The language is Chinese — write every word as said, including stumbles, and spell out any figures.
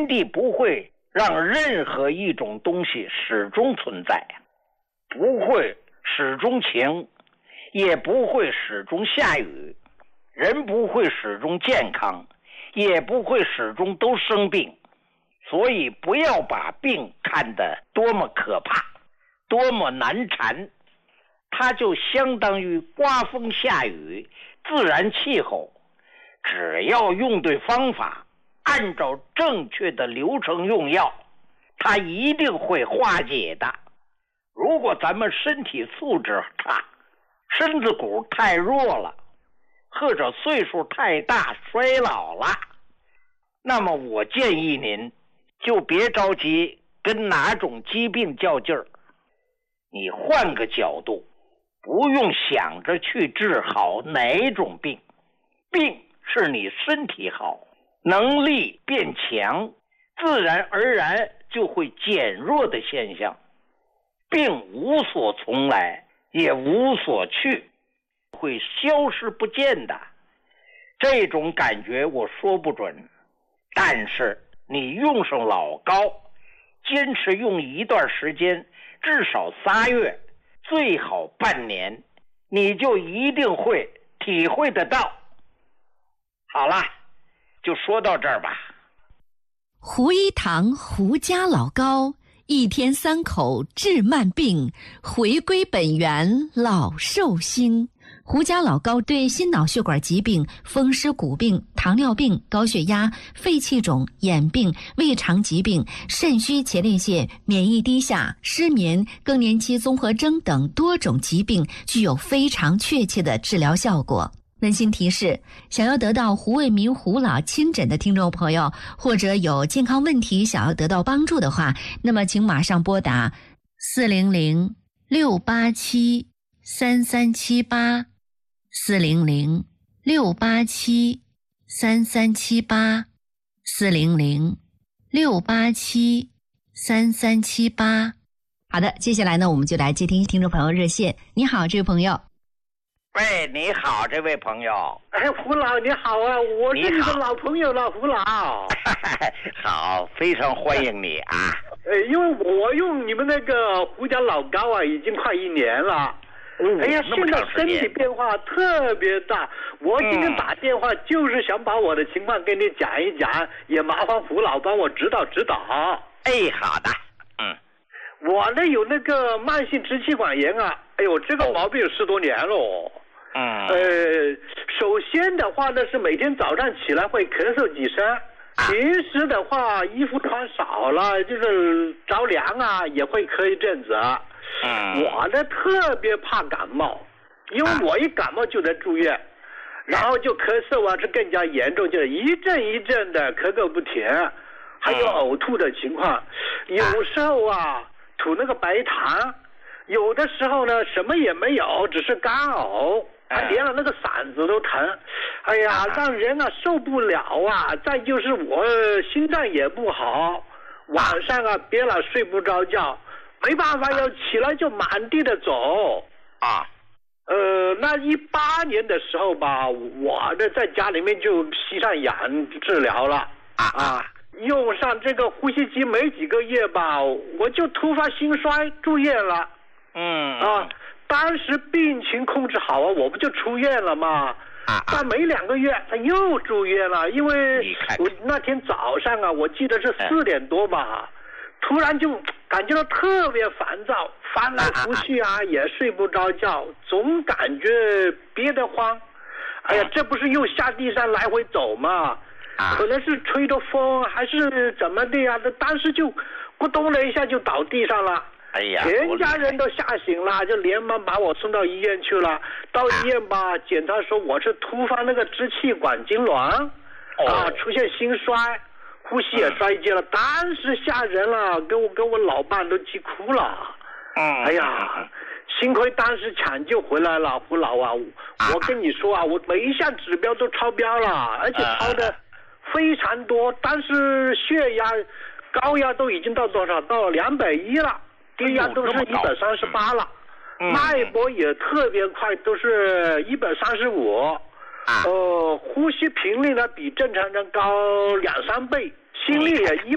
地不会让任何一种东西始终存在，不会始终晴，也不会始终下雨，人不会始终健康，也不会始终都生病。所以不要把病看得多么可怕，多么难缠，它就相当于刮风下雨，自然气候，只要用对方法，按照正确的流程用药，它一定会化解的。如果咱们身体素质差，身子骨太弱了，或者岁数太大衰老了，那么我建议您就别着急跟哪种疾病较劲儿，你换个角度，不用想着去治好哪种病，病是你身体好，能力变强，自然而然就会减弱的现象。病无所从来，也无所去，会消失不见的。这种感觉我说不准，但是你用上老膏，坚持用一段时间，至少仨月，最好半年，你就一定会体会得到。好了，就说到这儿吧。 胡一堂胡家老膏，一天三口治慢病，回归本源老寿星。胡家老膏对心脑血管疾病、风湿骨病、糖尿病、高血压、肺气肿、眼病、胃肠疾病、肾虚前列腺、免疫低下、失眠、更年期综合征等多种疾病具有非常确切的治疗效果。温馨提示，想要得到胡卫民胡老亲诊的听众朋友，或者有健康问题想要得到帮助的话，那么请马上拨打四零零六八七三三七八四零零六八七三三七八四零零六八七三三七八。好的，接下来呢，我们就来接听听众朋友热线。你好，这位朋友。 喂，你好，这位朋友。 哎，胡老你好啊，我是你的老朋友了，胡老。 好，非常欢迎你啊。 呃，因为我用你们那个胡家老膏啊，已经快一年了。 哦、 哎呀，现在身体变化特别大。我今天打电话就是想把我的情况跟你讲一讲，也麻烦胡老帮我指导指导。 哎，好的。嗯。 我呢有那个慢性支气管炎啊，哎呦，这个毛病有十多年了。 嗯， 呃，首先的话呢是每天早上起来会咳嗽几声，平时的话衣服穿少了，就是着凉啊也会咳一阵子。 嗯， 我呢特别怕感冒，因为我一感冒就得住院，然后就咳嗽啊是更加严重，就是一阵一阵的咳个不停，还有呕吐的情况，有时候啊吐那个白痰，有的时候呢什么也没有，只是干呕，还连了那个嗓子都疼，哎呀，让人啊受不了啊！再就是我心脏也不好，晚上啊憋了睡不着觉，没办法要起来就满地的走啊。 呃，那一八年的时候吧，我呢在家里面就吸上氧治疗了啊，用上这个呼吸机没几个月吧，我就突发心衰住院了。 嗯啊，当时病情控制好啊，我不就出院了吗？ 啊， 但没两个月他又住院了，因为我那天早上啊，我记得是四点多吧，突然就感觉到特别烦躁，翻来覆去啊，也睡不着觉，总感觉憋得慌。哎呀，这不是又下地上来回走吗？可能是吹着风还是怎么的呀？当时就咕咚了一下就倒地上了。 哎呀， 全家人都吓醒了，就连忙把我送到医院去了。到医院吧，检查说我是突发那个支气管痉挛，啊，出现心衰，呼吸也衰竭了。当时吓人了，跟我跟我老伴都急哭了。 嗯， 哎呀，幸亏当时抢救回来了，胡老啊，我跟你说啊，我每一项指标都超标了，而且超的非常多。当时血压、高压都已经到多少？到两百一了。低压都是一百三十八了， 嗯、 脉搏也特别快，都是一百三十五，呃，呼吸频率呢比正常人高两三倍，心率也一